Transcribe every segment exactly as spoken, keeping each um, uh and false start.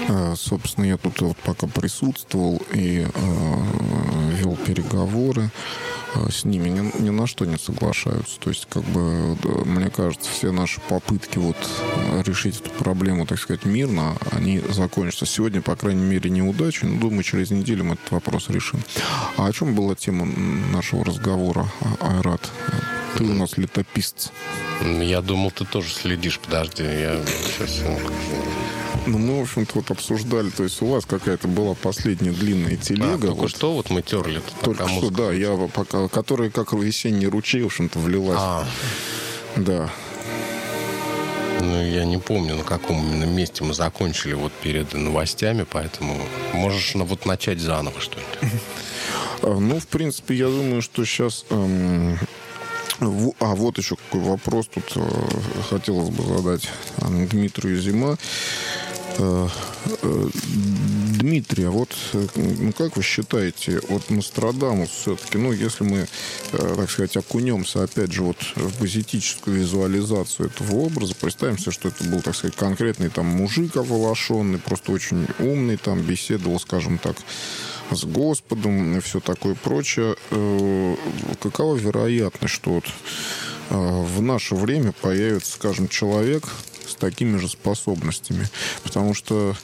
Собственно, я тут вот пока присутствовал и вел переговоры с ними, ни, ни на что не соглашаются. То есть, как бы, мне кажется, все наши попытки вот решить эту проблему, так сказать, мирно, они закончатся. Сегодня, по крайней мере, неудачей, но, думаю, через неделю мы этот вопрос решим. А о чем была тема нашего разговора, Айрат? Ты у нас летописец. Я думал, ты тоже следишь. Подожди, я сейчас... Ну, мы, в общем-то, вот обсуждали, то есть у вас какая-то была последняя длинная телега. А, только вот, что вот мы терли. Только что, да, я пока, которая как весенний ручей, в общем-то, влилась. А. Да. Ну, я не помню, на каком именно месте мы закончили вот перед новостями, поэтому можешь ну, вот начать заново что-нибудь. Ну, в принципе, я думаю, что сейчас... Эм... А вот еще какой вопрос тут э, хотелось бы задать э, Дмитрию Зима. Э, э, Дмитрий, а вот э, ну, как вы считаете, вот Нострадамус все-таки, ну, если мы, э, так сказать, окунемся, опять же, вот в базитическую визуализацию этого образа, представим себе, что это был, так сказать, конкретный там мужик оволошенный, просто очень умный, там беседовал, скажем так, с Господом и все такое прочее. Какова вероятность, что вот в наше время появится, скажем, человек с такими же способностями? Потому что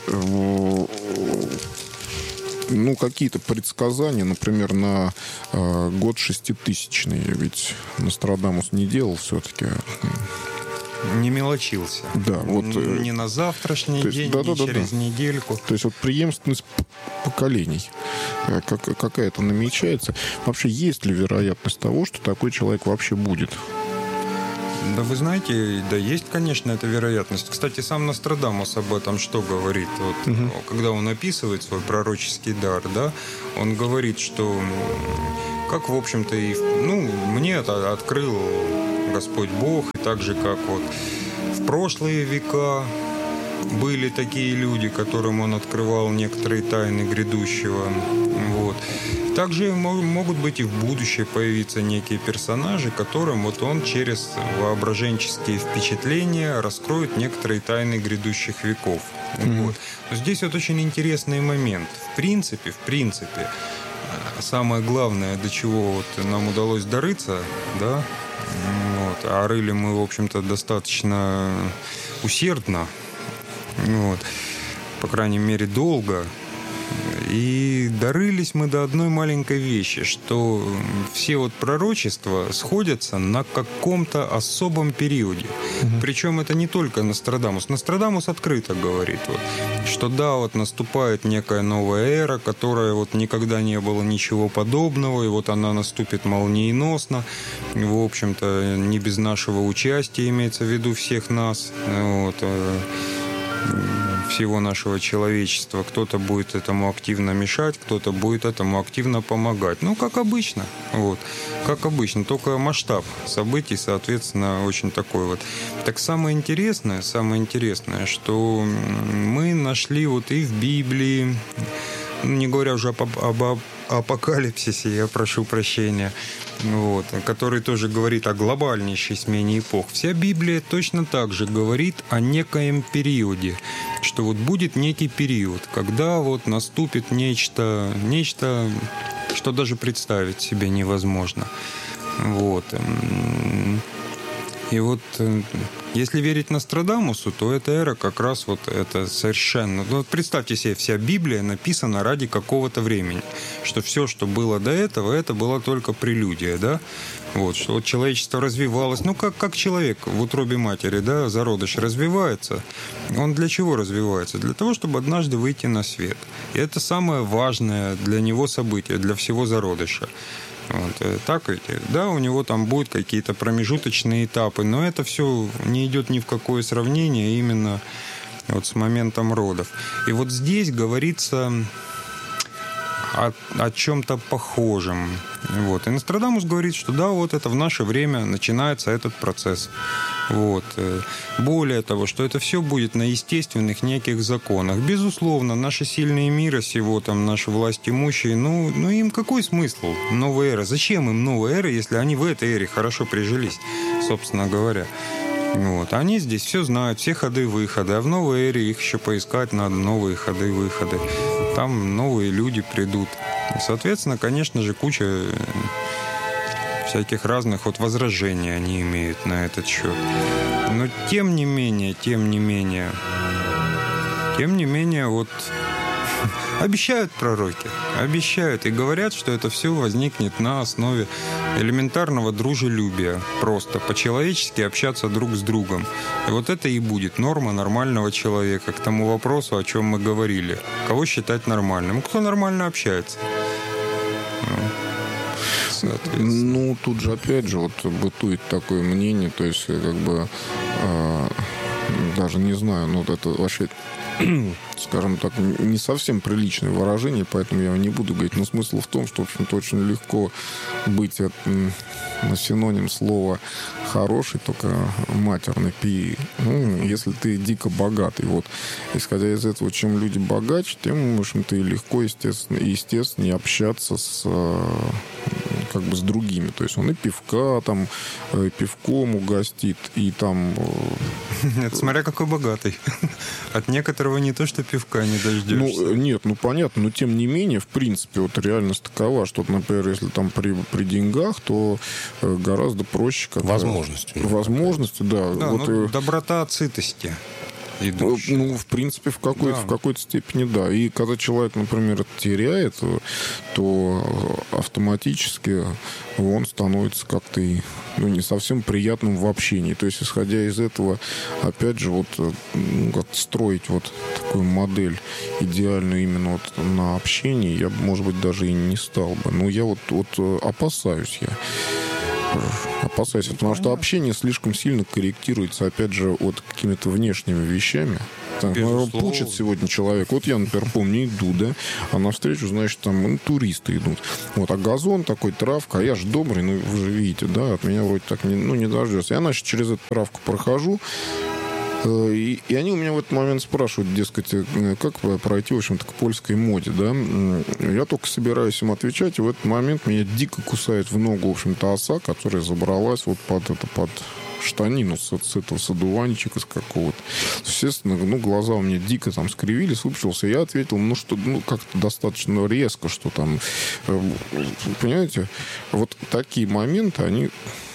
ну, какие-то предсказания, например, на год шеститысячный, ведь Нострадамус не делал все-таки... Не мелочился. Да, вот, не на завтрашний есть, день, да, не да, через да. недельку. То есть вот преемственность поколений как, какая-то намечается. Вообще, есть ли вероятность того, что такой человек вообще будет? Да вы знаете, да есть, конечно, эта вероятность. Кстати, сам Нострадамус об этом что говорит? Вот, угу. Когда он описывает свой пророческий дар, да, он говорит, что как, в общем-то, и... Ну, мне это открыл Господь Бог, и так же, как вот в прошлые века были такие люди, которым он открывал некоторые тайны грядущего. Вот. Также могут быть и в будущее появиться некие персонажи, которым вот он через воображенческие впечатления раскроет некоторые тайны грядущих веков. Mm-hmm. Вот. Здесь вот очень интересный момент. В принципе, в принципе, самое главное, до чего вот нам удалось дорыться, да, вот, а рыли мы, в общем-то, достаточно усердно, вот, по крайней мере, долго. И дорылись мы до одной маленькой вещи, что все вот пророчества сходятся на каком-то особом периоде. Угу. Причем это не только Нострадамус. Нострадамус открыто говорит, вот, что да, вот наступает некая новая эра, которая вот никогда не было ничего подобного, и вот она наступит молниеносно, в общем-то, не без нашего участия, имеется в виду всех нас, вот, всего нашего человечества. Кто-то будет этому активно мешать, кто-то будет этому активно помогать. Ну, как обычно. Вот. Как обычно. Только масштаб событий, соответственно, очень такой вот. Так самое интересное, самое интересное, что мы нашли вот и в Библии, не говоря уже об, об апокалипсисе, я прошу прощения, вот, который тоже говорит о глобальнейшей смене эпох. Вся Библия точно так же говорит о некоем периоде, что вот будет некий период, когда вот наступит нечто, нечто, что даже представить себе невозможно. Вот. И вот если верить Нострадамусу, то эта эра как раз вот это совершенно... Ну, представьте себе, вся Библия написана ради какого-то времени. Что все, что было до этого, это была только прелюдия, да? Вот, что вот человечество развивалось. Ну, как, как человек в утробе матери, да, зародыш развивается. Он для чего развивается? Для того, чтобы однажды выйти на свет. И это самое важное для него событие, для всего зародыша. Вот, так ведь, да, у него там будут какие-то промежуточные этапы, но это все не идет ни в какое сравнение именно вот с моментом родов. И вот здесь говорится о, о чем-то похожем. Вот. И Нострадамус говорит, что да, вот это в наше время начинается этот процесс. Вот. Более того, что это все будет на естественных неких законах. Безусловно, наши сильные мира сего, там, наши власть имущие, ну, ну им какой смысл новая эра? Зачем им новая эра, если они в этой эре хорошо прижились, собственно говоря? Вот. Они здесь все знают, все ходы-выходы. А в новой эре их еще поискать надо, новые ходы-выходы. Там новые люди придут. И, соответственно, конечно же, куча всяких разных вот возражений они имеют на этот счет. Но тем не менее, тем не менее, тем не менее, вот обещают пророки, обещают и говорят, что это все возникнет на основе элементарного дружелюбия. Просто по-человечески общаться друг с другом. И вот это и будет норма нормального человека. К тому вопросу, о чем мы говорили. Кого считать нормальным? Кто нормально общается? Ну, тут же, опять же, вот бытует такое мнение, то есть, как бы, э, даже не знаю, ну, вот это вообще, скажем так, не совсем приличное выражение, поэтому я его не буду говорить, но смысл в том, что, в общем-то, очень легко быть это, синоним слова «хороший», только матерный пи. Ну, если ты дико богатый. Вот, исходя из этого, чем люди богаче, тем, в общем-то, и легко, естественно, и естественно, общаться с, как бы, с другими. То есть он и пивка там, и пивком угостит, и там... Нет, смотря какой богатый. От некоторого не то, что пивка не дождешься. Ну, нет, ну понятно, но тем не менее, в принципе, вот реальность такова, что, например, если там при, при деньгах, то гораздо проще... Как возможности. Возможности, да. Да, вот ну, и... доброта от сытости. Идущая. Ну, в принципе, в какой-то, да. в какой-то степени, да. И когда человек, например, это теряет, то автоматически он становится как-то, ну, не совсем приятным в общении. То есть, исходя из этого, опять же, вот, ну, как строить вот такую модель идеальную именно вот на общении, я бы, может быть, даже и не стал бы. Но я вот, вот опасаюсь я. Опасаюсь, потому что общение слишком сильно корректируется, опять же, вот какими-то внешними вещами. Так, пучит сегодня человек. Вот я, например, помню, иду, да, а навстречу, значит, там, ну, туристы идут. Вот, а газон такой, травка, а я же добрый, ну, вы же видите, да, от меня вроде так не, ну, не дождется. Я, значит, через эту травку прохожу, И, и они у меня в этот момент спрашивают, дескать, как пройти, в общем-то, к польской моде, да. Я только собираюсь им отвечать, и в этот момент меня дико кусает в ногу, в общем-то, оса, которая забралась вот под это, под штанину с, с этого, с одуванчика, с какого-то. Естественно, ну, глаза у меня дико там скривились, выпучился. Я ответил, ну, что, ну, как-то достаточно резко, что там, понимаете, вот такие моменты, они...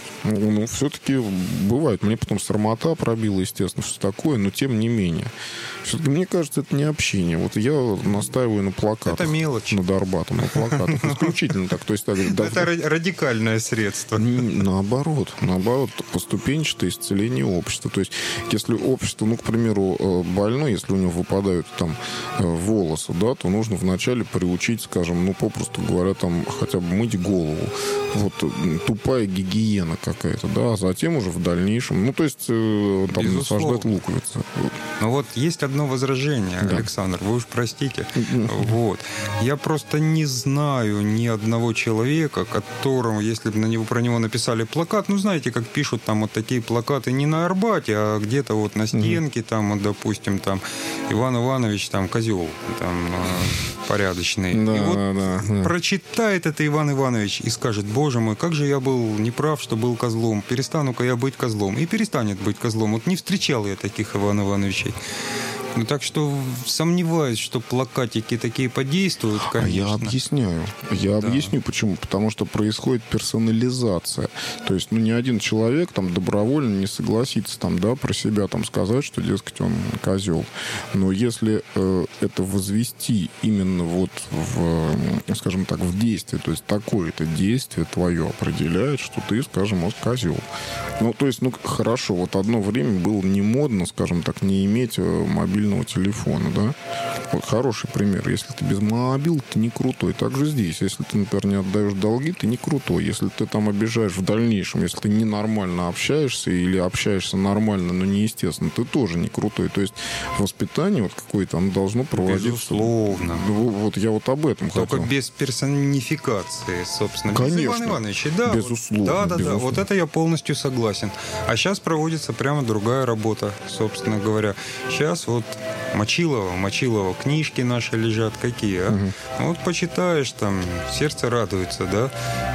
Ну, все-таки бывает. Мне потом срамота пробила, естественно, все такое, но тем не менее. Все-таки, мне кажется, это не общение. Вот я настаиваю на плакатах. Это мелочь. Над Арбатом, на плакатах. Исключительно так. То есть, так, это радикальное средство. Наоборот. Наоборот, поступенчатое исцеление общества. То есть, если общество, ну, к примеру, больное, если у него выпадают там волосы, да, то нужно вначале приучить, скажем, ну, попросту говоря, там, хотя бы мыть голову. Вот тупая гигиена какая-то, да, а затем уже в дальнейшем, ну, то есть, э, там, безусловно, насаждать луковицы. Ну, вот есть одно возражение, да. Александр, вы уж простите. Вот. Я просто не знаю ни одного человека, которому, если бы на него, про него написали плакат, ну, знаете, как пишут там вот такие плакаты не на Арбате, а где-то вот на стенке, mm-hmm. там, вот, допустим, там, Иван Иванович, там, козел, там, э, порядочный. Да, и вот да, да. прочитает это Иван Иванович и скажет, боже мой, как же я был неправ, что был козлом. Перестану-ка я быть козлом. И перестанет быть козлом. Вот не встречал я таких Иван Ивановичей. Ну, так что сомневаюсь, что плакатики такие подействуют, конечно. А я объясняю. Я да. объясню, почему. Потому что происходит персонализация. То есть, ну, ни один человек там добровольно не согласится там, да, про себя там сказать, что, дескать, он козел. Но если э, это возвести именно вот в, скажем так, в действие, то есть такое-то действие твое определяет, что ты, скажем, вот козел. Ну, то есть, ну, хорошо, вот одно время было не модно, скажем так, не иметь мобильного телефона, да? Вот хороший пример. Если ты без мобил, ты не крутой. Так же здесь. Если ты, например, не отдаешь долги, ты не крутой. Если ты там обижаешь в дальнейшем, если ты ненормально общаешься или общаешься нормально, но неестественно, ты тоже не крутой. То есть воспитание вот какое-то, оно должно проводиться... Безусловно. Вот я вот об этом Только хотел. без персонификации, собственно. Конечно. Без Ивана Ивановича. Да, безусловно. Вот, да, да, безусловно. да. Вот это я полностью согласен. А сейчас проводится прямо другая работа, собственно говоря. Сейчас вот Мочилова, Мочилова, книжки наши лежат, какие, а? Угу. Вот почитаешь, там, сердце радуется, да?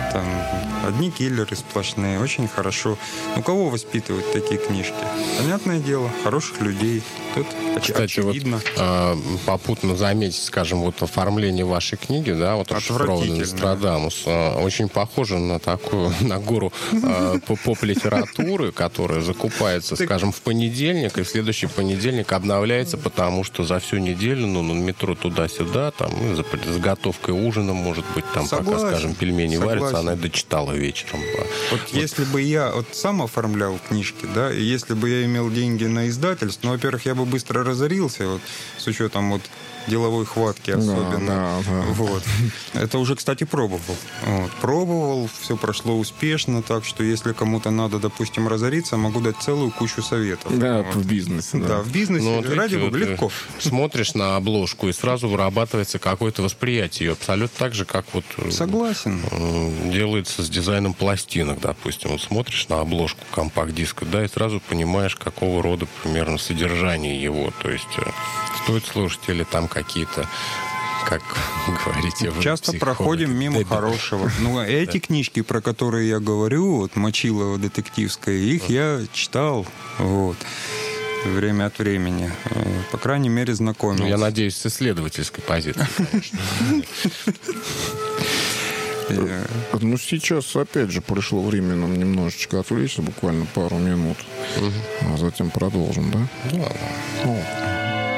Там одни киллеры сплошные, очень хорошо. Ну, кого воспитывают такие книжки? Понятное дело, хороших людей. Тут оч- Кстати, очевидно. вот, э, попутно заметить, скажем, вот оформление вашей книги, да, вот расшифрованный Нострадамус, э, очень похоже на такую, на гору э, поп-литературы, которая закупается, скажем, в понедельник, и в следующий понедельник обновляется, потому что за всю неделю, ну, на метро туда-сюда, там, ну, за заготовкой ужина, может быть, там, Согласен. пока, скажем, пельмени Согласен. варятся, она дочитала вечером. Вот, вот если бы я вот сам оформлял книжки, да, и если бы я имел деньги на издательство, ну, во-первых, я бы быстро разорился, вот, с учетом вот деловой хватки особенно. Да, да, да. Вот. Это уже, кстати, пробовал. Вот. Пробовал, все прошло успешно, так что если кому-то надо, допустим, разориться, могу дать целую кучу советов. Да, вот. в бизнесе. Да, да в бизнесе. Ну, вот ради видите, бога, вот легко. Смотришь на обложку, и сразу вырабатывается какое-то восприятие ее. Абсолютно так же, как вот Согласен. делается с дизайном пластинок, допустим. Вот смотришь на обложку компакт-диска, да, и сразу понимаешь, какого рода примерно содержание его. То есть стоит слушать или там какие-то, как говорите вы, часто психологи, проходим мимо дебилы. хорошего. Ну, эти книжки, про которые я говорю, вот Мочилова детективская, их я читал, вот, время от времени. По крайней мере, знакомился. Ну, я надеюсь, с исследовательской позиции, конечно. Ну, сейчас, опять же, пришло время нам немножечко отвлечься, буквально пару минут. А затем продолжим, да? Ну, ладно. Ну,